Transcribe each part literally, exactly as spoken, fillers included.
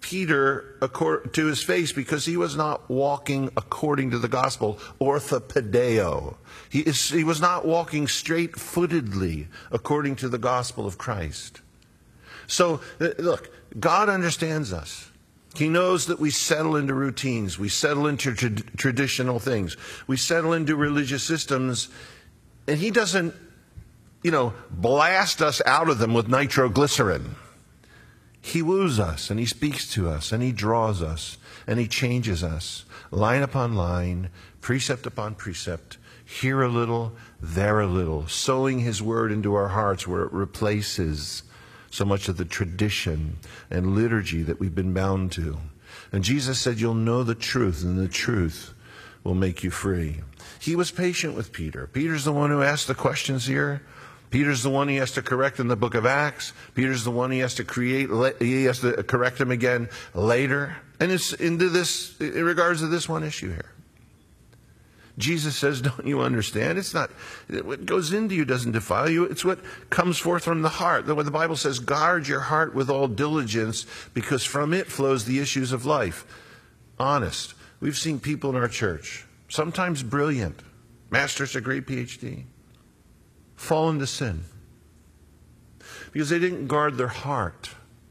Peter to his face because he was not walking according to the gospel, orthopedeo. He, is, he was not walking straight-footedly according to the gospel of Christ. So, look, God understands us. He knows that we settle into routines. We settle into tra- traditional things. We settle into religious systems. And he doesn't, you know, blast us out of them with nitroglycerin. He woos us, and he speaks to us, and he draws us, and he changes us, line upon line, precept upon precept, here a little, there a little, sowing his word into our hearts where it replaces so much of the tradition and liturgy that we've been bound to. And Jesus said, you'll know the truth, and the truth will make you free. He was patient with Peter. Peter's the one who asked the questions here. Peter's the one he has to correct in the book of Acts. Peter's the one he has to create, he has to correct him again later. And it's into this, in regards to this one issue here. Jesus says, don't you understand? It's not, what goes into you doesn't defile you. It's what comes forth from the heart. The Bible says, guard your heart with all diligence, because from it flows the issues of life. Honest. We've seen people in our church, sometimes brilliant, master's degree, P H D, fall into sin because they didn't guard their heart.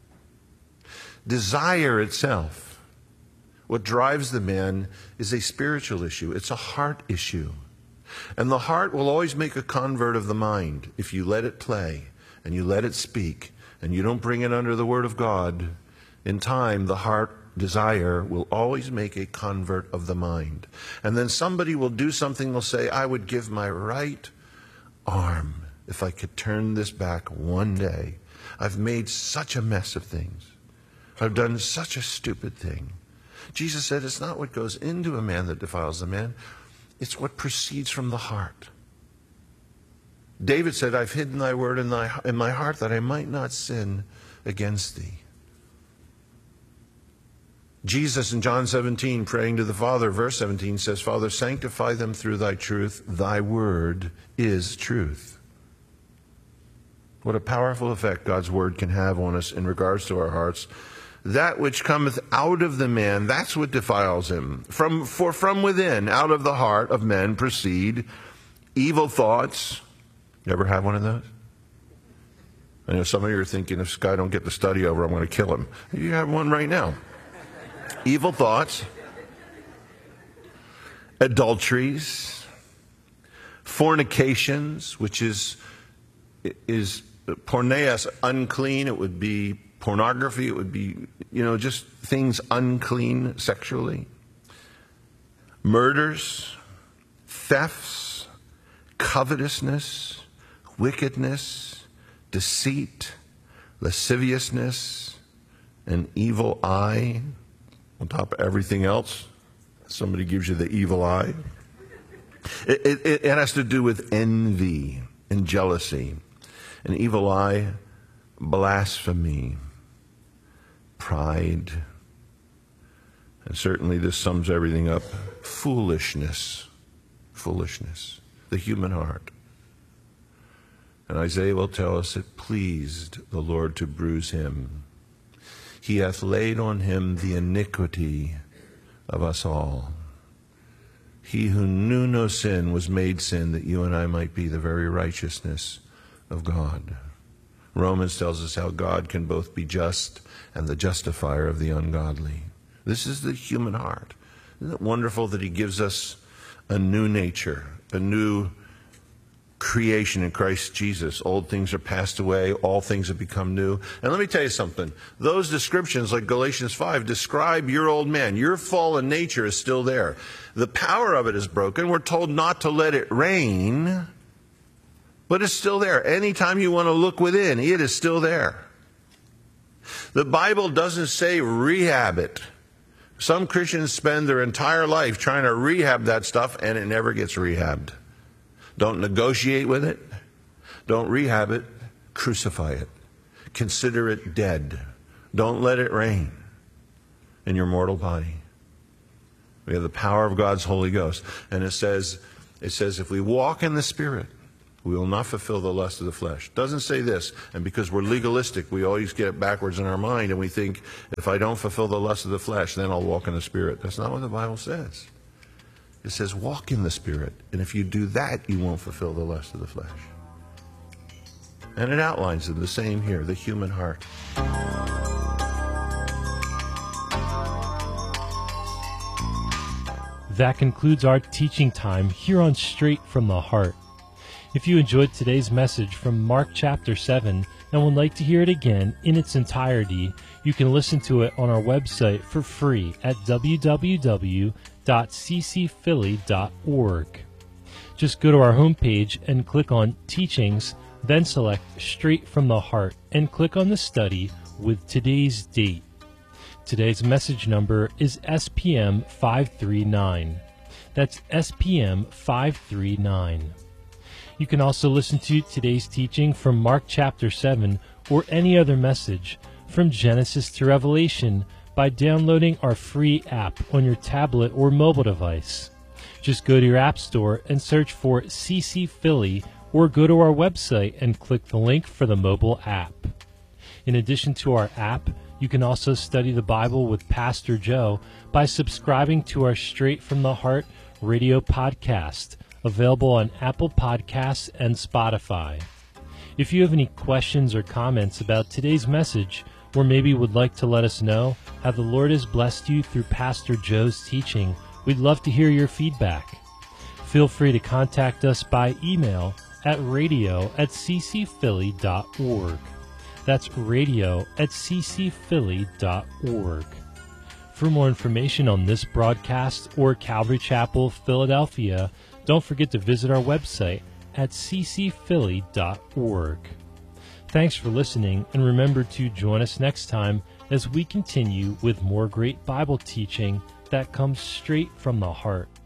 Desire itself, what drives the man, is a spiritual issue. It's a heart issue. And the heart will always make a convert of the mind if you let it play and you let it speak and you don't bring it under the word of God. In time, the heart desire will always make a convert of the mind. And then somebody will do something, they'll say, I would give my right arm if I could turn this back one day. I've made such a mess of things. I've done such a stupid thing. Jesus said it's not what goes into a man that defiles the man. It's what proceeds from the heart. David said, I've hidden thy word in, thy, in my heart that I might not sin against thee. Jesus in John seventeen, praying to the Father, verse seventeen says, Father, sanctify them through thy truth. Thy word is truth. What a powerful effect God's word can have on us in regards to our hearts. That which cometh out of the man, that's what defiles him. From, for from within, out of the heart of men proceed evil thoughts. You ever have one of those? I know some of you are thinking, if Sky don't get the study over, I'm going to kill him. You have one right now. Evil thoughts, adulteries, fornications, which is is porneas, unclean. It would be pornography. It would be, you know, just things unclean sexually. Murders, thefts, covetousness, wickedness, deceit, lasciviousness, an evil eye. On top of everything else, somebody gives you the evil eye. It, it, it has to do with envy and jealousy. An evil eye, blasphemy, pride. And certainly this sums everything up. Foolishness. Foolishness. The human heart. And Isaiah will tell us it pleased the Lord to bruise him. He hath laid on him the iniquity of us all. He who knew no sin was made sin, that you and I might be the very righteousness of God. Romans tells us how God can both be just and the justifier of the ungodly. This is the human heart. Isn't it wonderful that he gives us a new nature, a new creation in Christ Jesus? Old things are passed away, all things have become new. And let me tell you something. Those descriptions, like Galatians five, describe your old man. Your fallen nature is still there. The power of it is broken. We're told not to let it reign, but it's still there. Anytime you want to look within, it is still there. The Bible doesn't say rehab it. Some Christians spend their entire life trying to rehab that stuff, and it never gets rehabbed. Don't negotiate with it. Don't rehab it. Crucify it. Consider it dead. Don't let it reign in your mortal body. We have the power of God's Holy Ghost. And it says, it says, if we walk in the Spirit, We will not fulfill the lust of the flesh. Doesn't say this. And because we're legalistic, we always get it backwards in our mind, and we think, if I don't fulfill the lust of the flesh, then I'll walk in the Spirit. That's not what the Bible says. It says walk in the Spirit. And if you do that, you won't fulfill the lust of the flesh. And it outlines it the same here, the human heart. That concludes our teaching time here on Straight from the Heart. If you enjoyed today's message from Mark chapter seven and would like to hear it again in its entirety, you can listen to it on our website for free at w w w dot c c philly dot org. Just go to our homepage and click on Teachings, then select Straight from the Heart and click on the study with today's date. Today's message number is S P M five three nine. That's S P M five three nine. You can also listen to today's teaching from Mark chapter seven or any other message from Genesis to Revelation by downloading our free app on your tablet or mobile device. Just go to your app store and search for C C Philly, or go to our website and click the link for the mobile app. In addition to our app, you can also study the Bible with Pastor Joe by subscribing to our Straight from the Heart radio podcast, available on Apple Podcasts and Spotify. If you have any questions or comments about today's message, or maybe would like to let us know how the Lord has blessed you through Pastor Joe's teaching, we'd love to hear your feedback. Feel free to contact us by email at radio at c c philly dot org. That's radio at c c philly dot org. For more information on this broadcast or Calvary Chapel, Philadelphia, don't forget to visit our website at c c philly dot org. Thanks for listening, and remember to join us next time as we continue with more great Bible teaching that comes straight from the heart.